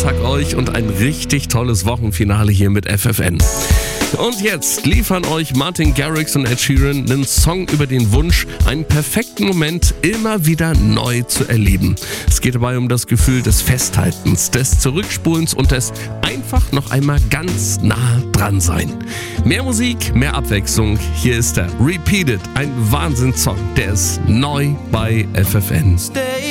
Sonntag euch und ein richtig tolles Wochenfinale hier mit FFN. Und jetzt liefern euch Martin Garrix und Ed Sheeran einen Song über den Wunsch, einen perfekten Moment immer wieder neu zu erleben. Es geht dabei um das Gefühl des Festhaltens, des Zurückspulens und des einfach noch einmal ganz nah dran sein. Mehr Musik, mehr Abwechslung. Hier ist der Repeated, ein Wahnsinnssong, der ist neu bei FFN.